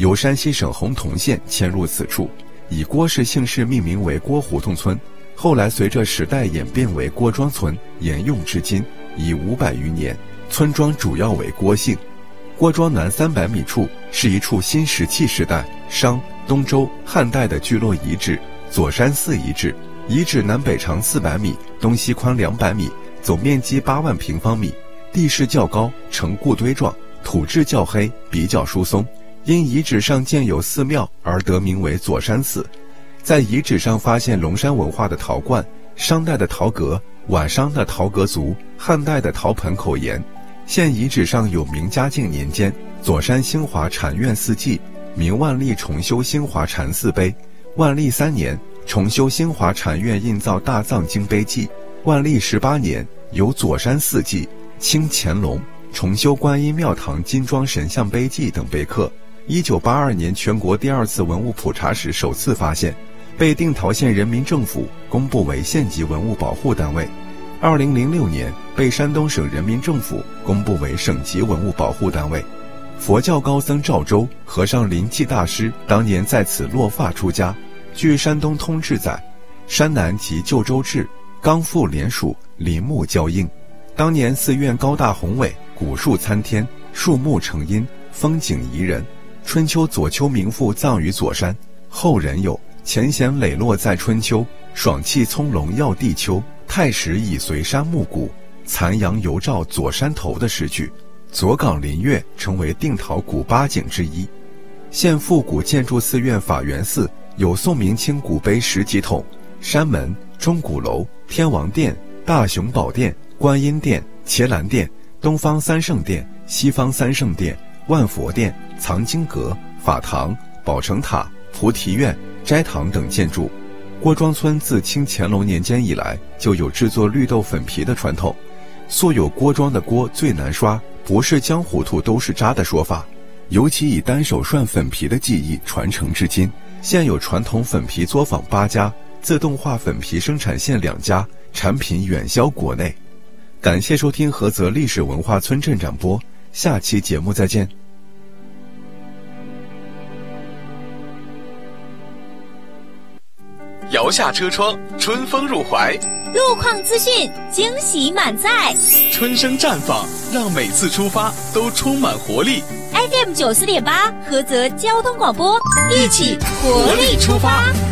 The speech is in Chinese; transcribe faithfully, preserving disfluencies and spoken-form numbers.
由山西省洪洞县迁入此处，以郭氏姓氏命名为郭胡同村。后来随着时代演变为郭庄村，沿用至今，已五百余年。村庄主要为郭姓。郭庄南三百米处是一处新石器时代商、东周、汉代的聚落遗址——左山寺遗址。遗址南北长四百米，东西宽两百米，总面积八万平方米，地势较高，呈固堆状，土质较黑，比较疏松。因遗址上建有寺庙而得名为左山寺。在遗址上发现龙山文化的陶罐、商代的陶阁、晚商的陶阁足、汉代的陶盆口沿。现遗址上有明嘉靖年间左山兴华禅院寺记、明万历重修兴华禅寺碑，万历三年重修兴华禅院印造大藏经碑记，万历十八年有左山寺记、清乾隆重修观音庙堂金装神像碑记等碑刻。一九八二年全国第二次文物普查时首次发现，被定陶县人民政府公布为县级文物保护单位。二零零六年被山东省人民政府公布为省级文物保护单位。佛教高僧赵州、和尚灵济大师当年在此落发出家。据山东通志载，山南及旧州治刚复连属，林木交映。当年寺院高大宏伟，古树参天，树木成荫，风景宜人。春秋左丘名父葬于左山，后人有前贤磊落在春秋，爽气葱茏耀地丘，太史已随山暮鼓，残阳犹照左山头的诗句。左岗林月成为定陶古八景之一。现复古建筑寺院法源寺有宋明清古碑十几筒，山门、钟鼓楼、天王殿、大雄宝殿、观音殿、伽蓝殿、东方三圣殿、西方三圣殿、万佛殿、藏经阁、法堂、宝成塔、菩提院、斋堂等建筑。郭庄村自清乾隆年间以来就有制作绿豆粉皮的传统，素有郭庄的锅最难刷，不是浆糊涂都是渣的说法，尤其以单手涮粉皮的技艺传承至今。现有传统粉皮作坊八家，自动化粉皮生产线两家，产品远销国内。感谢收听菏泽历史文化村镇展播，下期节目再见。 摇下车窗，春风入怀， 路况资讯惊喜满载， 春声绽放，让每次出发都充满活力。 F M 九四点八菏泽交通广播，一起活力出发。